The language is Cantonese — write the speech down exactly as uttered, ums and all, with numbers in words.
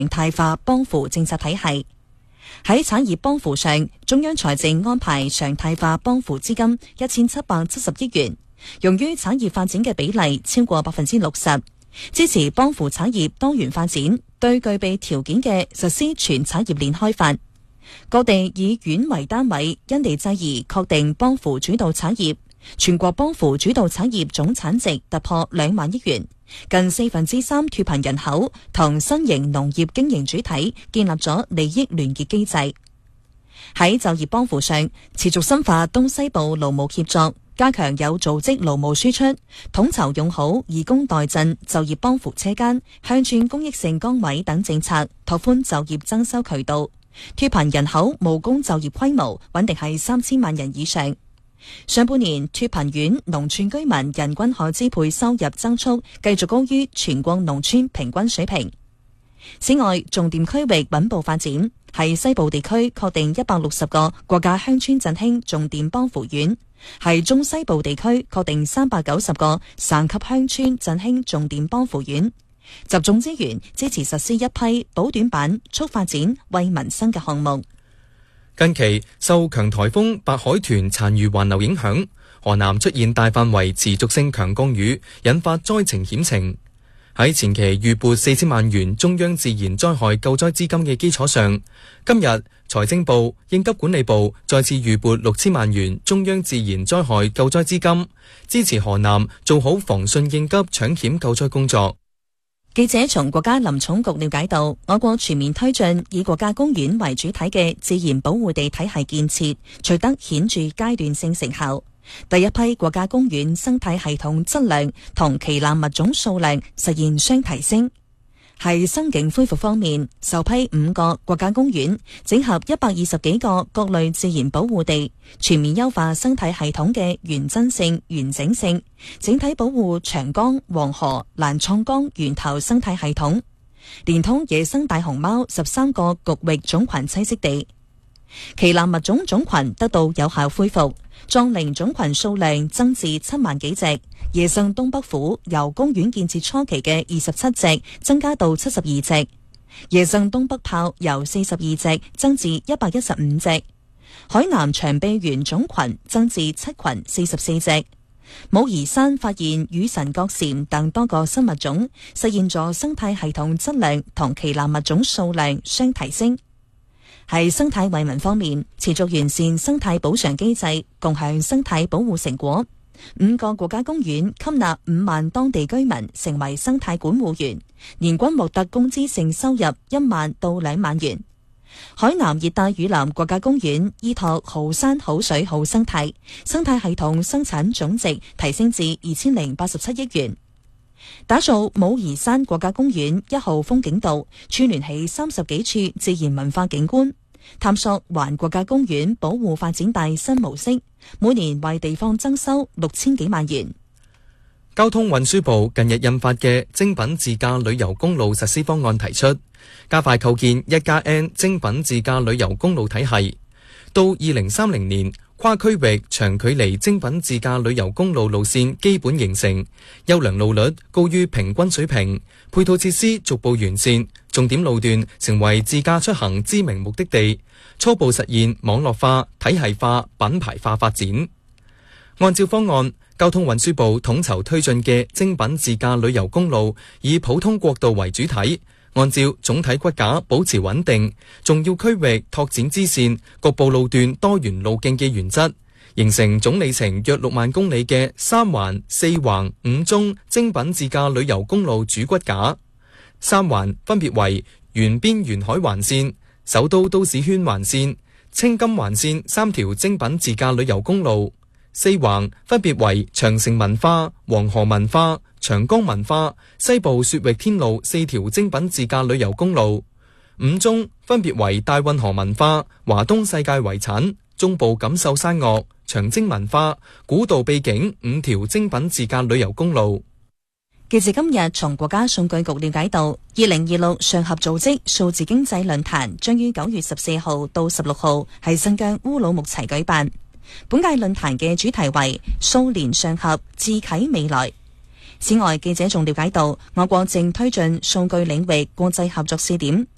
常態化幫扶政策體系。喺產業幫扶上，中央財政安排常態化幫扶資金一千七百七十億元，用於產業發展嘅比例超過百分之六十，支持幫扶產業多元發展，對具備條件嘅實施全產業鏈開發。各地以縣為單位，因地制宜確定幫扶主導產業，全國幫扶主導產業總產值突破兩萬億元。近四分之三脫貧人口同新型農業經營主體建立咗利益聯結機制。喺就業幫扶上，持續深化東西部勞務協作，加強有組織勞務輸出，統籌用好以工代賑就業幫扶車間、鄉村公益性崗位等政策，拓寬就業增收渠道。脫貧人口務工就業規模穩定係三千萬人以上。上半年脫貧縣農村居民人均可支配收入增速繼續高於全國農村平均水平。此外，重點區域穩步發展，喺西部地區確定一百六十個國家鄉村振興重點幫扶縣，喺中西部地區確定三百九十個省級鄉村振興重點幫扶縣，集中資源支持實施一批補短板、促發展、惠民生嘅項目。 近期受強颱風白海豚殘餘環流影響，河南出現大範圍持續性強降雨，引發災情險情。喺前期預撥四千萬元中央自然災害救災資金嘅基礎上，今日財政部、應急管理部再次預撥六千萬元中央自然災害救災資金，支持河南做好防汛應急搶險救災工作。 記者從國家林寵局了解到，我國全面推進以國家公園為主體嘅自然保護地體系建設取得顯著階段性成效，第一批國家公園生態系統質量同旗艦物種數量實現雙提升。喺生境恢復方面，首批五個國家公園整合一百二十幾個各類自然保護地，全面優化生態系統嘅原真性、完整性，整體保護長江、黃河、瀾滄江源頭生態系統，連通野生大熊貓十三個局域種群棲息地。旗艦物種種群得到有效恢復，壯齡種群數量增至七萬幾隻。野生東北虎由公園建設初期嘅二十七隻增加到七十二隻，野生東北豹由四十二隻增至一百一十五隻，海南長臂猿種群增至七群四十四隻。武夷山發現羽神角蟾等多個新物種，實現咗生態系統質量同旗艦物種數量雙提升。喺生態惠民方面，持續完善生態補償機制，共享生態保護成果。五個國家公園吸納五萬當地居民成為生態管護員，年均獲得工資性收入一萬到兩萬元。海南熱帶雨林國家公園依託好山好水好生態，生態系統生產總值提升至二千零八十七億元。打造武夷山國家公園一號風景道，串聯起三十幾處自然文化景觀，探索環國家公園保護發展大新模式，每年為地方增收六千幾萬元。 交通運輸部近日印發嘅精品自駕旅遊公路實施方案提出，加快構建一加 N 精品自駕旅遊公路體系，到二零三零年，跨區域長距離精品自駕旅遊公路路線基本形成，優良路率高於平均水平，配套設施逐步完善，重點路段成為自駕出行知名目的地，初步實現網絡化、體系化、品牌化發展。按照方案，交通運輸部統籌推進嘅精品自駕旅遊公路以普通國道為主體，按照總體骨架保持穩定，重要區域拓展支線，局部路段多元路徑嘅原則，形成總里程約六萬公里嘅三環、四環、五中精品自駕旅遊公路主骨架。三環分別為沿邊沿海環線、首都都市圈環線、青金環線三條精品自駕旅遊公路。四環分別為長城文化、黃河文化、長江文化、西部雪域天路四條精品自駕旅遊公路。五中分別為大運河文化、華東世界遺產、中部錦繡山岳、長征文化、古道秘境五條精品自駕旅遊公路。 記者今日從國家數據局了解到，二零二六上合組織數字經濟論壇將於九月十四號到十六號喺新疆烏魯木齊舉辦。本屆論壇嘅主題為數年上合，智啟未來。此外，記者仲了解到，我國正推進數據領域國際合作試點，